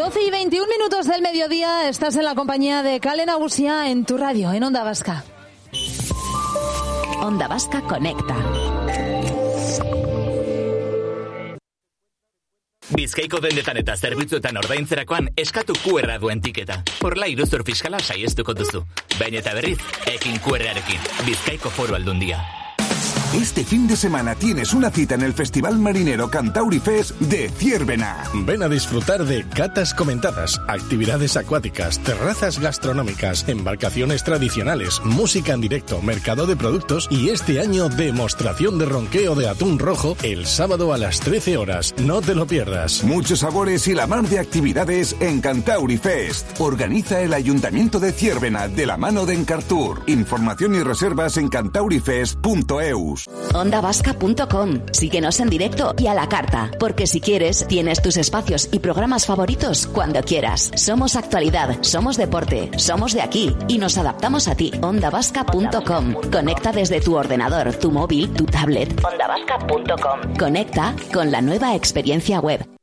12:21 del mediodía, estás en la compañía de Kale Nagusia en tu radio, en Onda Vasca. Onda Vasca Conecta. Bizkaiko dendetan eta zerbitzuetan ordaintzerakoan eskatu QR duen tiketa. Horla iruzur fiskala saiestuko duzu. Baina eta berriz, ekin QR-arekin. Bizkaiko Foru Aldundia. Este fin de semana tienes una cita en el Festival Marinero Cantauri Fest de Ziérbena. Ven a disfrutar de catas comentadas, actividades acuáticas, terrazas gastronómicas, embarcaciones tradicionales, música en directo, mercado de productos y este año demostración de ronqueo de atún rojo el sábado a las 13 horas. No te lo pierdas. Muchos sabores y la mar de actividades en Cantauri Fest. Organiza el Ayuntamiento de Ziérbena de la mano de Encartur. Información y reservas en cantaurifest.eus. OndaVasca.com. Síguenos en directo y a la carta, porque si quieres, tienes tus espacios y programas favoritos cuando quieras. Somos actualidad, somos deporte, somos de aquí y nos adaptamos a ti. OndaVasca.com. Conecta desde tu ordenador, tu móvil, tu tablet. OndaVasca.com. Conecta con la nueva experiencia web.